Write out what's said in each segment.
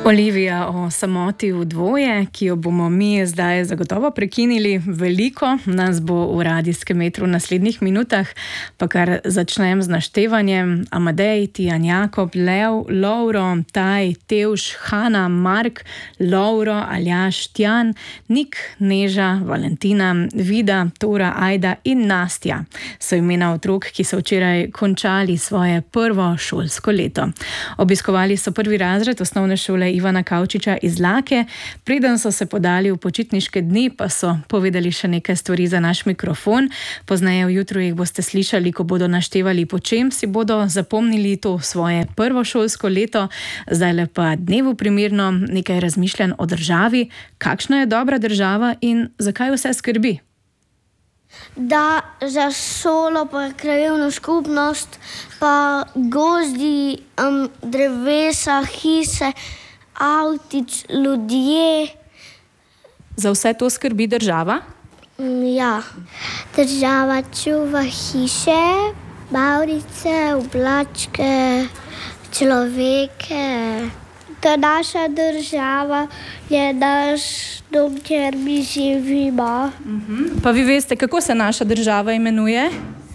Olivija o samoti v dvoje, ki jo bomo mi zdaj zagotovo prekinili. Veliko nas bo v radijskem etru v naslednjih minutah, pa kar začnem z naštevanjem. Amadej, Tijan, Jakob, Lev, Lovro, Taj, Tevš, Hana, Mark, Lovro, Aljaž, Tjan, Nik, Neža, Valentina, Vida, Tora, Ajda in Nastja so imena otrok, ki so včeraj končali svoje prvo šolsko leto. Obiskovali so prvi razred osnovne šole Ivana Kavčiča iz Lake. Preden so se podali v počitniške dni, pa so povedali še nekaj stvari za naš mikrofon. Pozneje v jutru jih boste slišali, ko bodo naštevali, po čem si bodo zapomnili to svoje prvo šolsko leto. Zdajle pa dnevu primerno nekaj razmišljanj o državi, kakšna je dobra država in zakaj vse skrbi. Da za šolo, pa krajevno skupnost, pa gozdi, drevesa, hiše, avtič, ljudje. Za vse to skrbi država? Ja. Država čuva hiše, mavrice, oblačke, človeke. Da naša država je naš dom, kjer mi živimo. Pa vi veste, kako se naša država imenuje?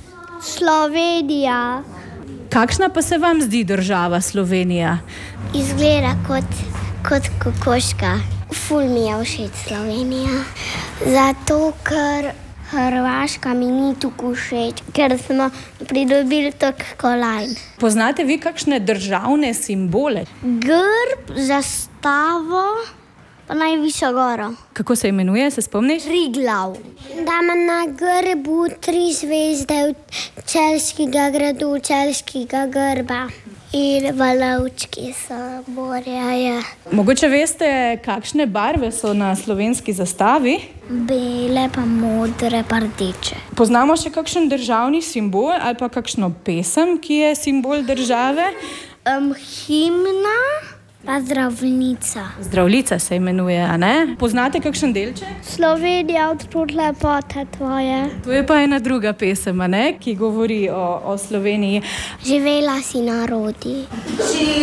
Slovenija. Kakšna pa se vam zdi država Slovenija? Izgleda kot kokoška. Ful mi je všeč Slovenija. Zato, ker Hrvaška mi ni tako všeč, ker smo pridobili toliko kolajn. Poznate vi kakšne državne simbole? Grb, zastavo, pa najvišjo goro. Kako se imenuje, se spomniš? Triglav. Da ima na grbu 3 zvezde Celjskega gradu, Celjskega grba. In valovčki so borjajo. Mogoče veste, kakšne barve so na slovenski zastavi? Bele, pa modre, pa rdeče. Poznamo še kakšen državni simbol ali pa kakšno pesem, ki je simbol države? Himna, pa zdravnica. Zdravljica se imenuje, a ne? Poznate kakšen delček? Slovenija odprud lepote tvoje. To je pa ena druga pesem, a ne? Ki govori o Sloveniji. Živela si narodi.